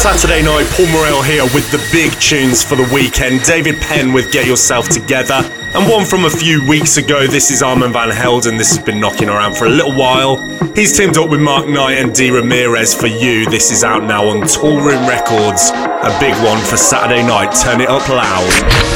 Saturday night, Paul Morrell here with the big tunes for the weekend. David Penn with Get Yourself Together. And one from a few weeks ago, this is Armand Van Helden. This has been knocking around for a little while. He's teamed up with Mark Knight and Dee Ramirez for You. This is out now on Toolroom Records. A big one for Saturday night. Turn it up loud.